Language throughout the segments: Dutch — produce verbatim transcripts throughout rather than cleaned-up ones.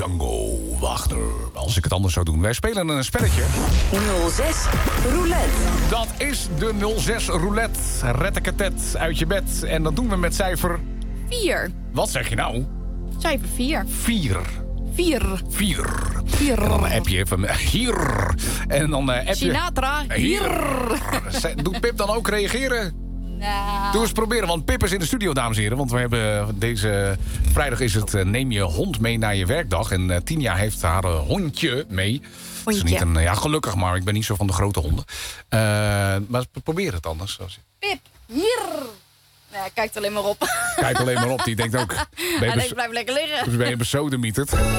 Tango Wachter. Als ik het anders zou doen. Wij spelen een spelletje. nul zes Roulette. Dat is de nul zes Roulette. Rettekatet uit je bed. En dat doen we met cijfer... Vier. Wat zeg je nou? Cijfer vier. Vier. Vier. Vier. Vier. En dan app je even hier. En dan uh, app je... Sinatra. Hier. Doet Pip dan ook reageren? Nou. Doe eens proberen, want Pip is in de studio, dames en heren. Want we hebben deze vrijdag is het uh, neem je hond mee naar je werkdag. En uh, Tinja heeft haar uh, hondje mee. Het is niet een, ja, gelukkig maar, ik ben niet zo van de grote honden. Uh, maar probeer het anders. Pip, hier. Nee, hij kijkt alleen maar op. Kijk alleen maar op, die denkt ook... Ben Hij denkt, blijf lekker liggen. Dus ben je besodemieterd. Oké,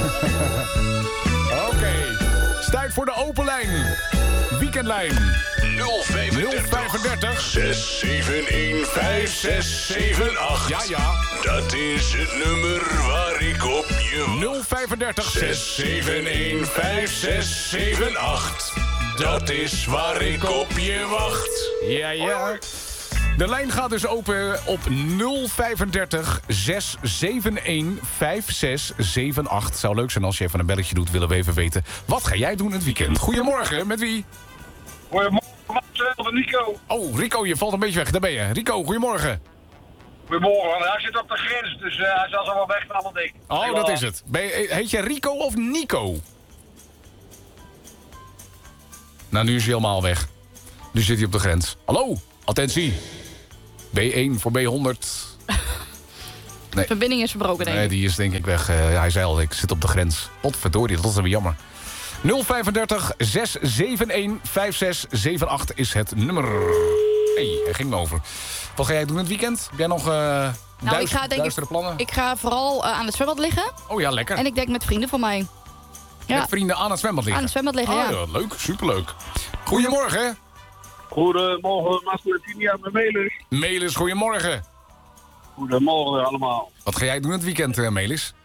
okay. Het is tijd voor de open lijn. Weekendlijn. nul vijfendertig zes zeven een vijf zes zeven acht. Ja, ja. Dat is het nummer waar ik op je wacht. nul vijfendertig zes zeven een vijf zes zeven acht. Dat is waar ik op je wacht. Ja, ja. De lijn gaat dus open op nul vijfendertig zes zeven een vijf zes zeven acht. Zou leuk zijn als je even een belletje doet, willen we even weten. Wat ga jij doen het weekend? Goedemorgen, met wie? Goedemorgen, Marcel en Nico. Oh, Rico, je valt een beetje weg. Daar ben je. Rico, goedemorgen. Goedemorgen, hij zit op de grens, dus uh, hij zal zo wel weg van, denk ik. Oh, dat is het. Ben je, heet je Rico of Nico? Nou, nu is hij helemaal weg. Nu zit hij op de grens. Hallo, attentie. B één voor B honderd. Nee. Verbinding is verbroken, denk ik. Nee, die is denk ik weg. Uh, hij zei al, ik zit op de grens. Potverdorie, dat is weer jammer. nul vijfendertig zes zeven een vijf zes zeven acht is het nummer. Hé, hey, hij ging me over. Wat ga jij doen het weekend? Heb jij nog uh, nou, duister, ik ga, denk duistere ik, plannen? Ik ga vooral uh, aan het zwembad liggen. Oh ja, lekker. En ik denk met vrienden van mij. Ja. Met vrienden aan het zwembad liggen? Aan het zwembad liggen, oh, ja. ja. Leuk, superleuk. Goedemorgen. Goedemorgen, Marcel en Tinja met Melis. Melis, goedemorgen. Goedemorgen allemaal. Wat ga jij doen het weekend, uh, Melis?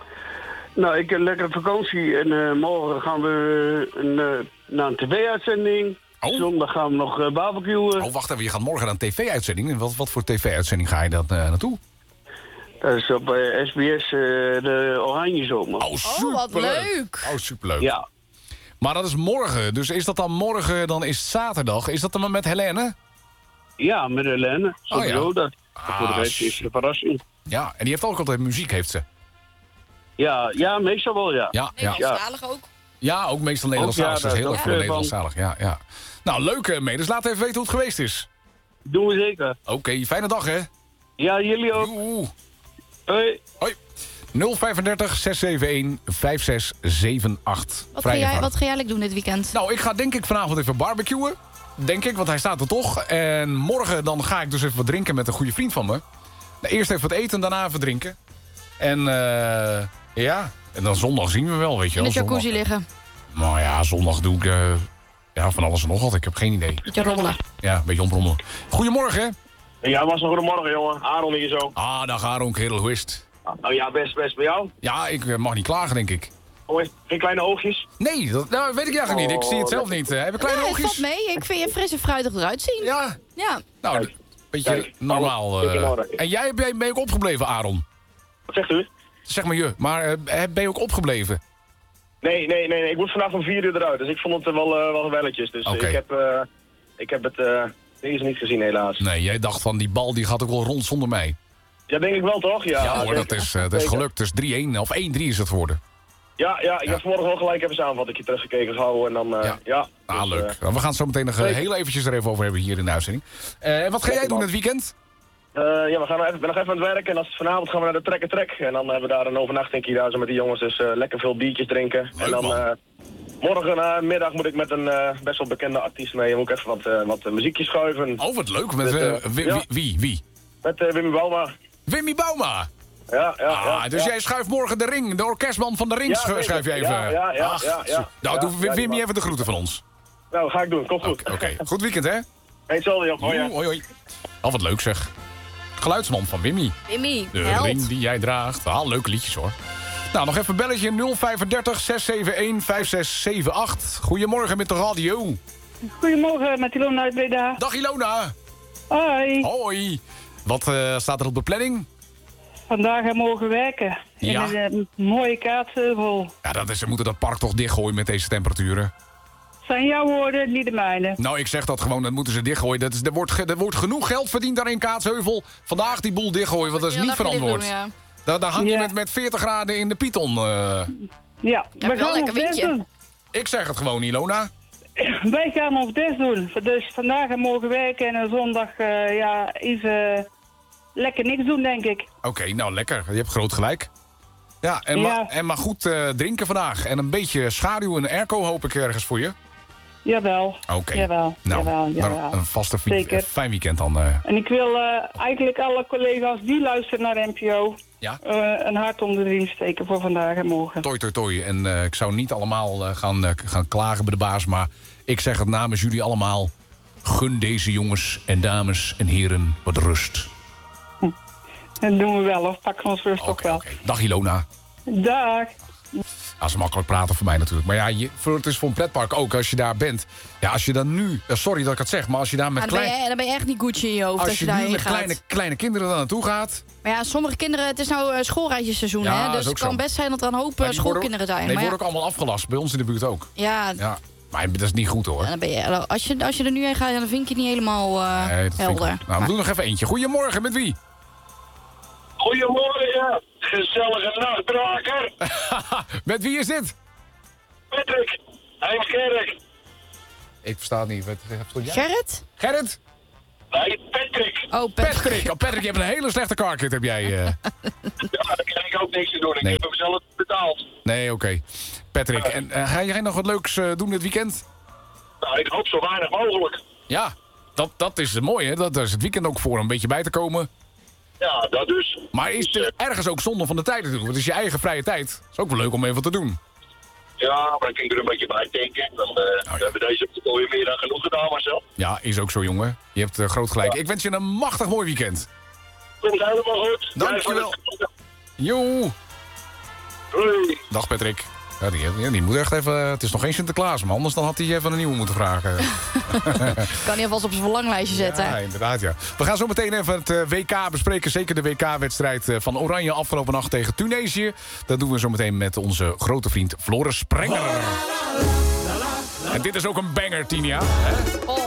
Nou, ik heb lekker vakantie en uh, morgen gaan we een, uh, naar een tv-uitzending. Oh. Zondag gaan we nog uh, barbecuen. Oh, wacht even, je gaat morgen naar een tv-uitzending. En wat, wat voor tv-uitzending ga je dan uh, naartoe? Dat is op uh, S B S uh, de Oranje Zomer. Oh, superleuk. wat leuk. Oh, superleuk. Ja. Maar dat is morgen. Dus is dat dan morgen, dan is het zaterdag. Is dat dan met Helene? Ja, met Helene. Sowieso Oh, ja. dat. Ah, Voor de rest is het een verrassing. Ja, en die heeft ook altijd muziek, heeft ze. Ja, ja, meestal wel, ja. Ja, ja. Nederlandstalig ook. Ja, ook meestal Nederlandstalig. Ook, ja, Dus heel dat- erg dat, veel eh, van- Nederlandstalig. Ja, ja. Nou, leuk, uh, mee. Dus laat even weten hoe het geweest is. Doen we zeker. Oké, okay, fijne dag, hè. Ja, jullie ook. Joe. Hoi. Hoi. nul vijfendertig zes zeven een vijf zes zeven acht. Wat ga, jij, wat ga jij eigenlijk doen dit weekend? Nou, ik ga denk ik vanavond even barbecuen. Denk ik, want hij staat er toch. En morgen dan ga ik dus even wat drinken met een goede vriend van me. Nou, eerst even wat eten, daarna even drinken. En uh, ja, en dan zondag zien we wel, weet je In wel. de jacuzzi zondag. liggen. Nou ja, zondag doe ik uh, ja, van alles en nog wat. Ik heb geen idee. Beetje rommelen. Ja, een beetje omrommelen. Goedemorgen. Ja, was een goedemorgen, jongen. Aaron hier zo. Ah, dag Aaron, kerel, hoe is het? Nou ja, best, best bij jou. Ja, ik uh, mag niet klagen, denk ik. Hoi, geen kleine oogjes? Nee, dat nou, weet ik eigenlijk niet. Ik zie het zelf niet. Uh, heb je kleine Nee, het oogjes? valt mee. Ik vind je fris en fruitig eruit zien. Ja. Ja. Nou, Kijk. een beetje Kijk. normaal. Alles in Uh, orde. en jij ben je ook opgebleven, Aaron? Wat zegt u? Zeg maar je, maar uh, ben je ook opgebleven? Nee, nee, nee, nee. Ik moet vandaag om vier uur eruit. Dus ik vond het uh, wel, uh, wel welletjes. Dus Oké. ik heb, uh, ik heb het uh, deze niet gezien, helaas. Nee, jij dacht van die bal die gaat ook wel rond zonder mij. Ja, denk ik wel, toch? Ja, Ja, hoor, dat zeker. is, uh, dat is Zeker. gelukt. Dus drie een of één drie is het geworden. Ja, ja, ik Ja. heb vanmorgen wel gelijk even samenvatting teruggekeken gehouden. En dan, uh, Ja. ja. Ah, Dus, leuk. uh, Nou, we gaan het zo meteen nog uh, Zeker. heel eventjes er even over hebben hier in de uitzending. Uh, wat ga jij Lekker, doen man. het weekend? Uh, ja, we gaan nog even, ben nog even aan het werken en als vanavond gaan we naar de Trek en Trek. En dan hebben we daar een overnachting hier daar zo met die jongens, dus uh, lekker veel biertjes drinken. Leuk, en dan man. uh, morgen uh, middag moet ik met een uh, best wel bekende artiest mee. Moet ik even wat, uh, wat uh, muziekjes schuiven. Oh, wat leuk. Met, Met, uh, uh, wie, ja. wie, wie? Wie? Met uh, Wimmy Bauma. Wimmy Bauma. Ja, ja, Ah, ja. dus ja. jij schuift morgen de ring, de orkestman van de ring Ja, schu- zeker. schuif je even. Ja, ja, ja, Ach, ja, ja. zo. Nou, Ja, doe ja, Wimmy die man. even de groeten van ons. Nou, ga ik doen. Komt goed. Oké, okay. Goed weekend, hè? Hey, hetzelfde, joh. Hoi, ja. Hoi, hoi. Oh, wat leuk zeg. Geluidsman van Wimmy. Wimmy, De held. ring die jij draagt. Ah, leuke liedjes hoor. Nou, nog even een belletje nul vijfendertig zes zeven een vijf zes zeven acht. Goedemorgen met de radio. Goedemorgen, met Ilona uit Breda. Dag Ilona. Hoi. Hoi. Wat uh, staat er op de planning? vandaag en morgen werken. Ja. In een uh, mooie Kaatsheuvel. Ja, dat is, ze moeten dat park toch dichtgooien met deze temperaturen. Zijn jouw woorden, niet de mijne. Nou, ik zeg dat gewoon, dat moeten ze dichtgooien. Dat is, er, wordt, ge- er wordt genoeg geld verdiend daar in Kaatsheuvel. Vandaag die boel dichtgooien, want dat is Ja, niet dat wil ik verantwoord. doen, ja. Daar, daar hang je Ja. met, met veertig graden in de Python. eh. Ja, Ja, we wel gaan lekker ons best windje. doen. Ik zeg het gewoon, Ilona. Wij gaan ons best doen. Dus vandaag en morgen werken en een zondag uh, ja, even lekker niks doen, denk ik. Oké, okay, nou lekker. Je hebt groot gelijk. Ja, en, Ja. Ma- en maar goed uh, drinken vandaag. En een beetje schaduw en airco hoop ik ergens voor je. Jawel. Oké. Okay. Jawel, nou, jawel, jawel. nou, een vaste vi- Zeker. fijn weekend dan. Uh. En ik wil uh, eigenlijk alle collega's die luisteren naar N P O... Ja? Uh, een hart onder de riem steken voor vandaag en morgen. Toi, toi, toi. En uh, ik zou niet allemaal uh, gaan, uh, gaan klagen bij de baas, maar ik zeg het namens jullie allemaal. Gun deze jongens en dames en heren wat rust. Hm. Dat doen we wel, of pakken we ons rust Oké, ook wel. okay. Dag Ilona. Dag. Dat is makkelijk praten voor mij natuurlijk. Maar ja, je, voor, het is voor een pretpark ook als je daar bent. Ja, als je dan nu... Uh, sorry dat ik het zeg, maar als je daar met Ah, dan, ben klein... je, dan ben je echt niet Gucci in je hoofd als, Als je, je nu daarheen met gaat. kleine, kleine kinderen daar naartoe gaat... Maar ja, sommige kinderen, het is nou uh, schoolreisjesseizoen, Ja, hè? is Dus ook het kan zo. best zijn dat er een hoop uh, Maar die worden ook- schoolkinderen zijn. Nee, die maar ja, worden ook allemaal afgelast. Bij ons in de buurt ook. ja, Ja, maar dat is niet goed hoor. ja, dan ben je, als, je, als je er nu heen gaat, dan vind ik je niet helemaal uh, Nee, dat vind ik helder. goed. Nou, we doen nog even eentje. Goedemorgen, met wie? Goedemorgen, gezellige nachtbraker. Met wie is dit? Patrick, Heemskerk. Ik versta het niet. Wat stond jij? Gerrit? Gerrit? Nee, Patrick. Oh, Patrick. Patrick. Oh, Patrick, je hebt een hele slechte carkit, heb jij. Uh... Ja, daar kan ik ook niks te doen. Ik Nee. heb hem zelf betaald. Nee, oké. Okay. Patrick, en uh, ga jij nog wat leuks uh, doen dit weekend? Nou, ik hoop zo weinig mogelijk. Ja, dat, dat is mooi, hè? Dat, daar is het weekend ook voor om een beetje bij te komen. Ja, dat dus. Maar is het uh, ergens ook zonde van de tijd natuurlijk? Want het is je eigen vrije tijd. Het is ook wel leuk om even wat te doen. Ja, maar dan kun je er een beetje bij denken. Dan uh, ja. we hebben deze alweer meer dan genoeg gedaan, Marcel. Ja, is ook zo, jongen. Je hebt uh, groot gelijk. Ja. Ik wens je een machtig mooi weekend. Komt helemaal goed. Dankjewel. Jo. Doei. Dag, Patrick. Ja, die, die moet echt even... Het is nog geen Sinterklaas, maar anders dan had hij even een nieuwe moeten vragen. Kan hij alvast op zijn verlanglijstje zetten. Ja, inderdaad, ja. We gaan zo meteen even het uh, W K bespreken. Zeker de W K-wedstrijd uh, van Oranje afgelopen nacht tegen Tunesië. Dat doen we zo meteen met onze grote vriend Floris Sprenger. En dit is ook een banger, Tinia. Hè? Oh.